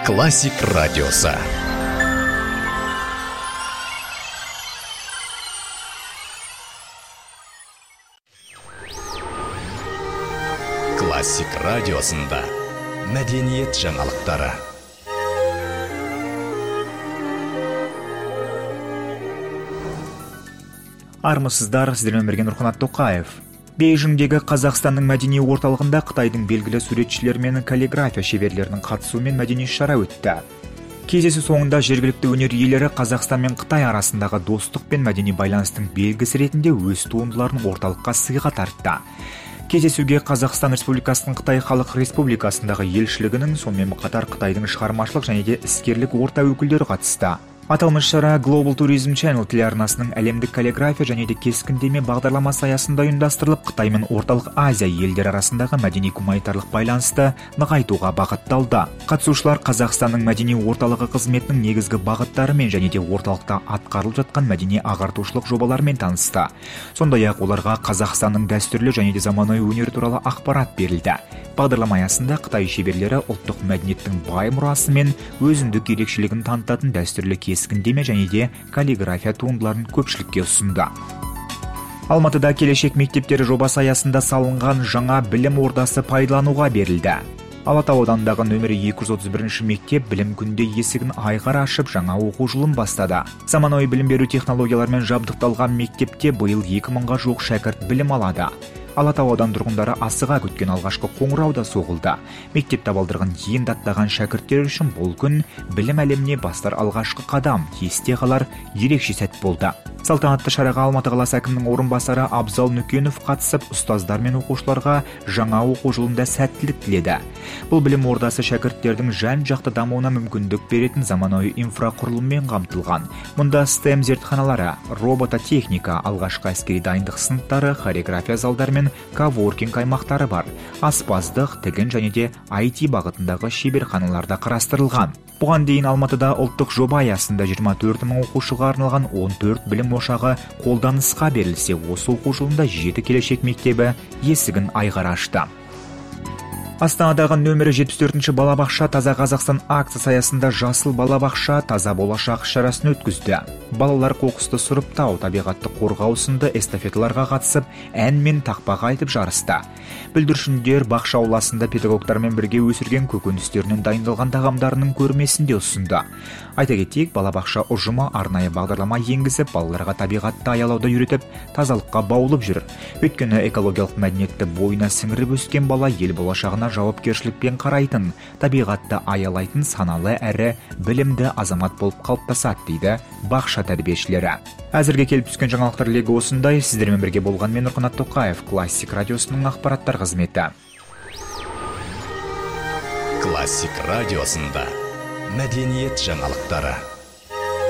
Классик радиосы. Классик радиосында мәдениет жаңалықтары. Армысыздар, сіздермен бірге Нұрқанат Тоқаев. Бейжіңдегі Қазақстанның мәдени орталығында Қытайдың белгілі суретшілер мен каллиграфия шеберлерінің қатысуымен мәдени шара өтті. Кездесу соңында жергілікті өнер иелері Қазақстан мен Қытай арасындағы достық пен мәдени байланыстың белгісі ретінде өз туындыларын орталыққа сыйға тартты. Кездесуге Қазақстан Республикасының Қытай Халық Республикасындағы елшілігінің, сонымен қатар Қытайдың шығармашылық және де іскерлік орта өкілдері қатысты. Аталмыш шара Global Tourism Channel телеарнасының әлемдік каллиграфия және де кескіндеме бағдарламасы аясында ұйымдастырылып, Қытай мен Орталық Азия елдері арасындағы мәдени-гуманитарлық байланысты нығайтуға бағытталды. Қатысушылар Қазақстанның мәдени орталығы қызметінің негізгі бағыттарымен және де орталықта атқарылып жатқан мәдени ағартушылық жобалармен танысты. Сондай-ақ оларға Қазақстанның дәстүрлі және де заманауи өнері туралы ақпарат берілді. Бағдарлама аясында Қытай шеберлері ұлттық мәдениеттің бай мұрасы мен өзіндік ерекшелігін танытатын дәстүрлі кескіндеме және де каллиграфия туындыларын көпшілікке ұсынды. Алматыда келешек мектептері жобасы аясында салынған жаңа білім ордасы пайдалануға берілді. Алатау ауданындағы нөмірі 231 мектеп білім күнде есігін айқара ашып, жаңа оқу жылын бастады. Заманауи білім беру технологияларымен жабдықталған мектепте биыл 2000-ға жуық шәкірт білім алады. Алатау аудан тұрғындары асыға күткен алғашқы қоңырау да соғылды. Мектеп табалдырығын енді аттаған шәкірттер үшін бұл күн білім әлеміне бастар алғашқы қадам, есте қалар ерекше сәт болды. Салтанатты шараға Алматы қаласы әкімінің орынбасары Абзал Нүкенов қатысып, ұстаздар мен оқушыларға жаңа оқу жылында сәттілік тіледі. Бұл білім ордасы шәкірттердің жан-жақты дамуына мүмкіндік беретін заманауи инфрақұрылыммен қамтылған. Мұнда STEM зертханалары, робототехника, алғашқы әскери дайындық сыныптары, хореография залдары мен коворкинг аймақтары бар. Аспаздық, тігін және де IT бағытындағы шеберханалар да қарастырылған. Бұған дейін Алматыда ұлттық жоба аясында 24 мың оқушыға арналған 14 білім ошағы қолданысқа берілсе, осы оқу жылында 7 келешек мектебі есігін айқара ашты. Астанадағы нөмірі 74-ші балабақша Таза Қазақстан акциясы аясында жасыл балабақша таза болашақ шарасын өткізді. Балалар қоқысты сұрыптау, табиғатты қорғау сынды эстафеталарға қатысып, ән мен тақпақ айтып жарысты. Бүлдіршіндер бақша ауласында педагогтармен бірге өсірген көкөністерінен дайындалған тағамдарының көрмесінде ұсынды. Айта кетейік, балабақша ұжымы арнайы бағдарлама енгізіп, балаларға табиғатты аялауда үйретіп, тазалыққа баулып жүр. Өйткені экологиялық мәдениетті бойына сіңіріп өскен бала ел болашағына жауапкершілікпен қарайтын, табиғатты аялайтын саналы әрі білімді азамат болып қалыптасады, дейді бақша тәрбиешілері. Әзірге келіп түскен жаңалықтар легі осындай. Сіздермен бірге болған мен Нұрқанат Тоқаев, Классик радиосының ақпараттар қызметі. Классик радиосында мәдениет жаңалықтары.